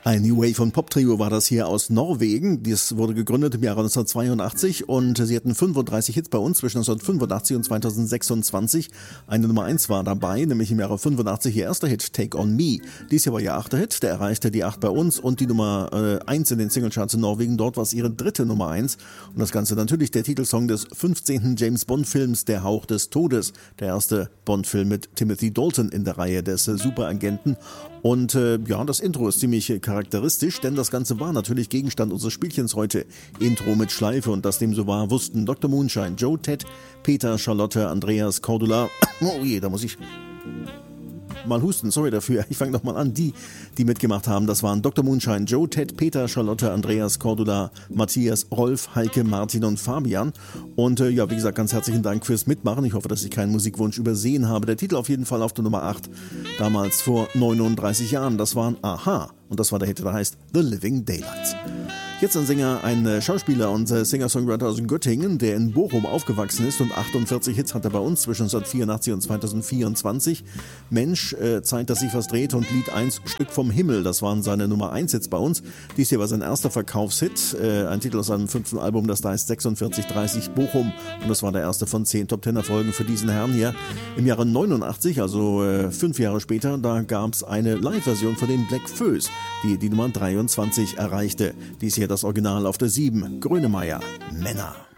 Ein New Wave- und Pop-Trio war das hier aus Norwegen. Das wurde gegründet im Jahre 1982 und sie hatten 35 Hits bei uns zwischen 1985 und 2026. Eine Nummer 1 war dabei, nämlich im Jahre 85 ihr erster Hit, Take On Me. Dies hier war ihr 8. Hit, der erreichte die 8 bei uns und die Nummer 1 in den Singlecharts in Norwegen. Dort war es ihre 3. Nummer 1 und das Ganze natürlich der Titelsong des 15. James-Bond-Films, Der Hauch des Todes. Der erste Bond-Film mit Timothy Dalton in der Reihe des Superagenten. Und ja, das Intro ist ziemlich charakteristisch, denn das Ganze war natürlich Gegenstand unseres Spielchens heute. Intro mit Schleife, und dass dem so war, wussten Dr. Moonshine, Joe, Ted, Peter, Charlotte, Andreas, Cordula. Oh je, da muss ich mal husten, sorry dafür. Ich fange nochmal an. Die mitgemacht haben, das waren Dr. Moonshine, Joe, Ted, Peter, Charlotte, Andreas, Cordula, Matthias, Rolf, Heike, Martin und Fabian. Und ja, wie gesagt, ganz herzlichen Dank fürs Mitmachen. Ich hoffe, dass ich keinen Musikwunsch übersehen habe. Der Titel auf jeden Fall auf der Nummer 8. Damals vor 39 Jahren. Das waren Aha. Und das war der Hit, der heißt The Living Daylights. Jetzt ein Sänger, ein Schauspieler und Singer-Songwriter aus Göttingen, der in Bochum aufgewachsen ist und 48 Hits hat er bei uns zwischen 1984 und 2024. Mensch, Zeit, dass sich was dreht und Lied 1, Stück vom Himmel, das waren seine Nummer 1 Hits bei uns. Dies hier war sein erster Verkaufshit, ein Titel aus seinem 5. Album, das da heißt 4630 Bochum und das war der erste von 10 Top-10-Erfolgen für diesen Herrn hier. Im Jahre 89, also 5 Jahre später, da gab es eine Live-Version von den Black Föß, die die Nummer 23 erreichte. Dies hier das Original auf der 7, Grönemeyer, Männer.